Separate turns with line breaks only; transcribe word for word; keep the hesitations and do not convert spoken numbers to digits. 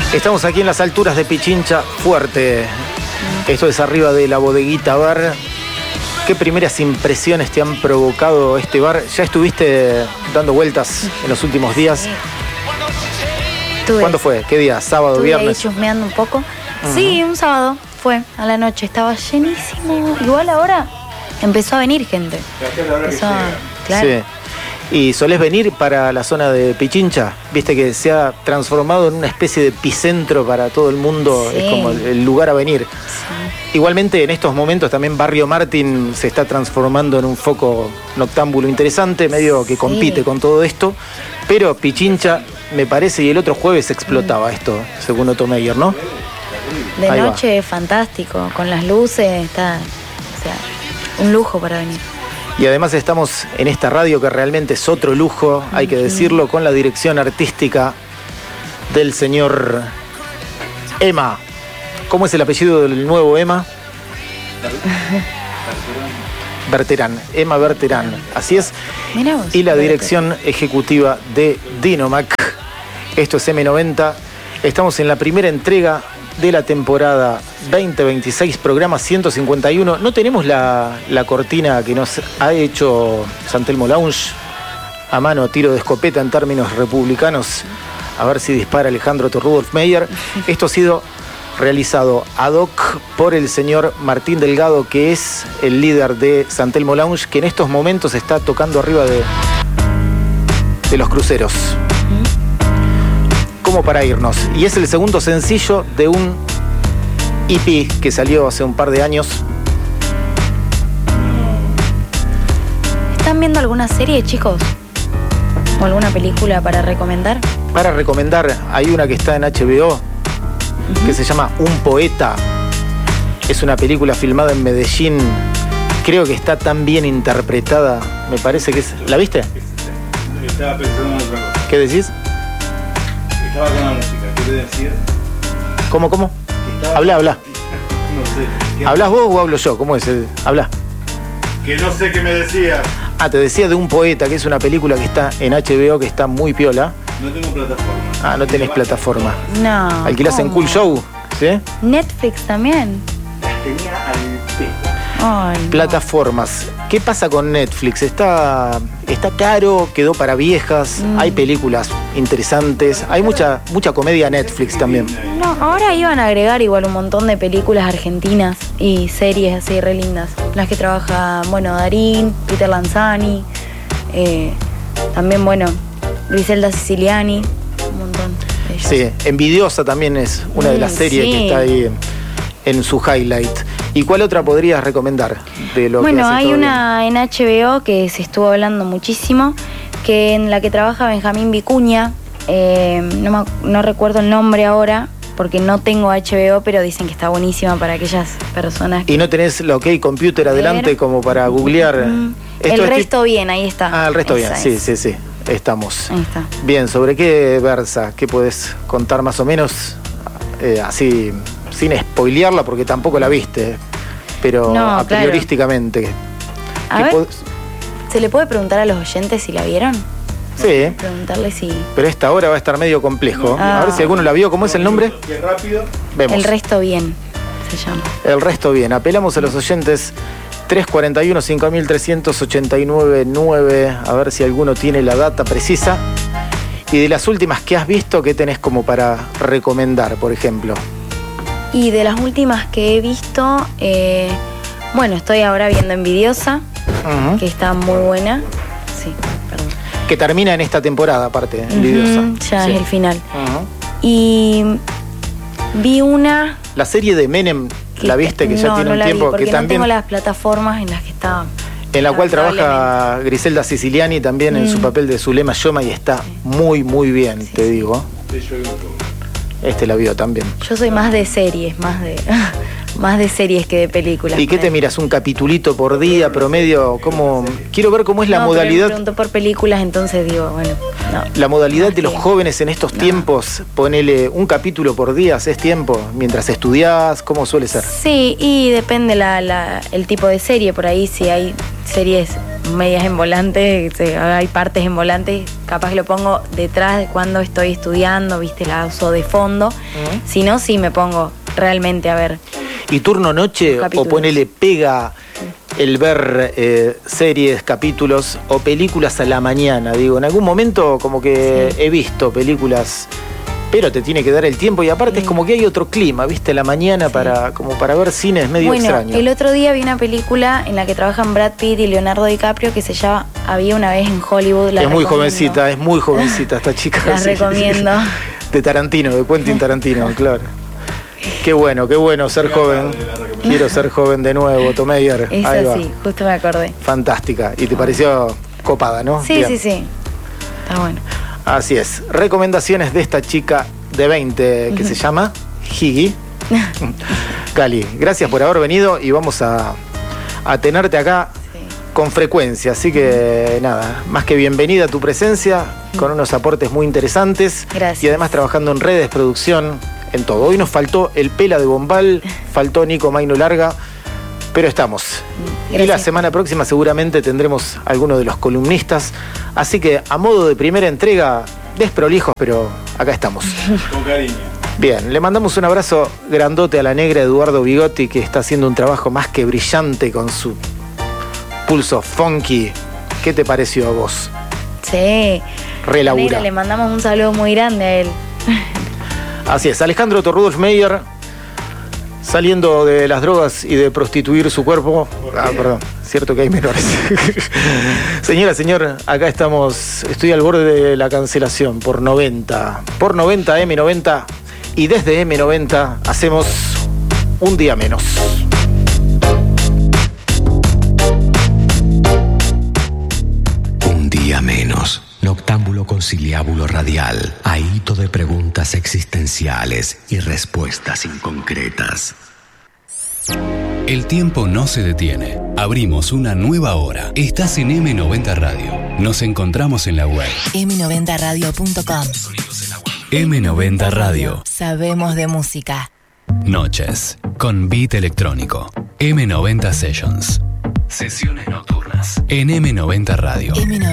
Estamos aquí en las alturas de Pichincha, fuerte. Esto es arriba de la bodeguita bar. ¿Qué primeras impresiones te han provocado este bar? ¿Ya estuviste dando vueltas en los últimos días?
Sí. Tuve,
¿Cuándo fue? ¿Qué día? ¿Sábado,
Estuve
viernes?
ahí chusmeando un poco.
Uh-huh.
Sí, un sábado fue a la noche. Estaba llenísimo. Igual ahora empezó a venir gente. Empezó a... Claro.
Sí. ¿Y solés venir para la zona de Pichincha? Viste que se ha transformado en una especie de epicentro para todo el mundo.
Sí.
Es como el lugar a venir.
Sí.
Igualmente en estos momentos también Barrio Martín se está transformando en un foco noctámbulo interesante, medio que compite
Sí.
con todo esto. Pero Pichincha, me parece, y el otro jueves explotaba esto, según Otto Meyer, ¿no?
De
Ahí
noche fantástico, con las luces, está, o sea, un lujo para venir.
Y además estamos en esta radio que realmente es otro lujo, hay que decirlo, con la dirección artística del señor Emma. ¿Cómo es el apellido del nuevo Emma? Berterán, Emma Berterán, así es.
Mirá vos,
Y la dirección ejecutiva de Dinomac. Esto es eme noventa. Estamos en la primera entrega de la temporada veinte veintiséis, programa ciento cincuenta y uno. No tenemos la, la cortina que nos ha hecho San Telmo Lounge a mano, tiro de escopeta en términos republicanos. A ver si dispara Alejandro Rudolf Meyer. Esto ha sido realizado ad hoc por el señor Martín Delgado, que es el líder de San Telmo Lounge, que en estos momentos está tocando arriba de, de los cruceros. Como para irnos. Y es el segundo sencillo de un E P que salió hace un par de años.
¿Están viendo alguna serie, chicos? ¿O alguna película para recomendar?
Para recomendar, hay una que está en H B O, uh-huh, que se llama Un Poeta. Es una película filmada en Medellín. Creo que está tan bien interpretada. Me parece que es... ¿La viste?
Estaba pensando en otra cosa.
¿Qué decís?
Estaba con la música, ¿qué te decir?
¿Cómo, cómo?
Estaba...
Habla, habla.
No sé. ¿Qué...
¿Hablas vos o hablo yo? ¿Cómo es? El... Habla.
Que no sé qué me decía.
Ah, te decía de Un Poeta, que es una película que está en H B O, que está muy piola.
No tengo plataforma.
Ah, no tenés plataforma.
No.
¿Alquilás en Cool Show? ¿Sí?
Netflix también.
Las tenía al pedo.
Ay, no.
Plataformas. ¿Qué pasa con Netflix? Está, está caro, quedó para viejas, mm. hay películas interesantes, hay mucha, mucha comedia Netflix también.
No, ahora iban a agregar igual un montón de películas argentinas y series así re lindas. Las que trabaja, bueno, Darín, Peter Lanzani, eh, también, bueno, Griselda Siciliani, un montón de ellos.
Sí, Envidiosa también es una mm, de las series sí. que está ahí en, en su highlight. ¿Y cuál otra podrías recomendar de lo
bueno,
que hace
hay
todo
una
bien?
En H B O que se estuvo hablando muchísimo, que en la que trabaja Benjamín Vicuña, eh, no, me, no recuerdo el nombre ahora, porque no tengo H B O, pero dicen que está buenísima para aquellas personas que...
¿Y no tenés la OK Computer adelante como para googlear?
Mm, el resto
tip...
bien, ahí está.
Ah, el resto
Esa
bien,
es.
sí, sí, sí, estamos.
Ahí está.
Bien, ¿sobre qué versa? ¿Qué podés contar más o menos? Eh, así... sin spoilearla porque tampoco la viste, pero
no,
a priorísticamente.
Claro. A ver, pod... ¿se le puede preguntar a los oyentes si la vieron?
Sí.
Preguntarle si...
Pero esta hora va a estar medio complejo.
Ah.
A ver si alguno la vio. ¿Cómo es el nombre?
Qué rápido.
Vemos.
El resto bien, se llama.
El resto bien. Apelamos a los oyentes. tres cuatro uno, cinco tres ocho nueve nueve. A ver si alguno tiene la data precisa. Y de las últimas que has visto, ¿qué tenés como para recomendar, por ejemplo?
Y de las últimas que he visto, eh, bueno, estoy ahora viendo Envidiosa, uh-huh, que está muy buena. Sí, perdón.
Que termina en esta temporada, aparte, Envidiosa.
Uh-huh, ya sí. Es el final.
Uh-huh.
Y vi una...
La serie de Menem, que, ¿la viste? Que ya
no,
tiene
no
un
la
tiempo.
Vi porque
que
no
también...
tengo las plataformas en las que está...
En la cual trabaja Griselda Siciliani también mm. en su papel de Zulema Yoma y está sí. muy, muy bien, sí, te sí. digo. Este la vio también.
Yo soy más de series, más de... más de series que de películas.
¿Y qué
por
te
ahí.
miras? ¿Un capitulito por día, promedio? ¿Cómo? Quiero ver cómo es la
No, pero me
modalidad.
preguntó por películas, entonces digo, bueno, no.
La modalidad
Más
de los
que-
jóvenes en estos
No.
tiempos, ponele un capítulo por día, ¿haces tiempo? Mientras estudiás, ¿cómo suele ser?
Sí, y depende la, la, el tipo de serie. Por ahí si hay series medias en volante, si hay partes en volante, capaz que lo pongo detrás de cuando estoy estudiando, viste, la uso de fondo.
Ujú.
Si no, sí me pongo realmente a ver.
¿Y turno noche
Los
o
capítulos.
ponele pega el ver eh, series, capítulos o películas a la mañana? Digo, en algún momento como que
Sí.
he visto películas, pero te tiene que dar el tiempo y aparte
Sí.
es como que hay otro clima, ¿viste? La mañana
Sí.
para como para ver cine es medio
Bueno,
extraño.
el otro día vi una película en la que trabajan Brad Pitt y Leonardo DiCaprio que se llama Había una vez en Hollywood. La
Es muy
recomiendo.
jovencita, es muy jovencita esta chica.
La
sí.
recomiendo.
De Tarantino, de Quentin Tarantino, claro. Qué bueno, qué bueno ser joven. Quiero ser joven de nuevo, Tomeyer.
Es
Ahí va.
así, justo me acordé.
Fantástica. Y te pareció copada, ¿no?
Sí,
Bien.
sí, sí. Está bueno.
Así es. Recomendaciones de esta chica de veinte que se llama Higgy. Cali, gracias por haber venido y vamos a, a tenerte acá
Sí.
con frecuencia. Así que nada, más que bienvenida a tu presencia, con unos aportes muy interesantes.
Gracias.
Y además trabajando en redes, producción, en todo. Hoy nos faltó el Pela de Bombal, faltó Nico Maino Larga, pero estamos. Y la
Gracias.
semana próxima seguramente tendremos alguno de los columnistas. Así que a modo de primera entrega, desprolijos, pero acá estamos.
Con cariño.
Bien, le mandamos un abrazo grandote a la negra Eduardo Bigotti, que está haciendo un trabajo más que brillante con su pulso funky. ¿Qué te pareció a vos?
Sí.
Relabura.
Negra, le mandamos un saludo muy grande a él.
Así es, Alejandro Torrudolf Meyer, saliendo de las drogas y de prostituir su cuerpo. Ah, perdón, cierto que hay menores. Señora, señor, acá estamos, estoy al borde de la cancelación por noventa. Por noventa, eme noventa. Y desde eme noventa hacemos un día menos.
Un día menos. Noctámbulo conciliábulo radial. Ahito de preguntas existenciales y respuestas inconcretas.
El tiempo no se detiene. Abrimos una nueva hora. Estás en eme noventa Radio. Nos encontramos en la web.
eme noventa radio punto com.
eme noventa Radio.
Sabemos de música.
Noches. Con beat electrónico. eme noventa Sessions. Sesiones nocturnas. En eme noventa Radio.
eme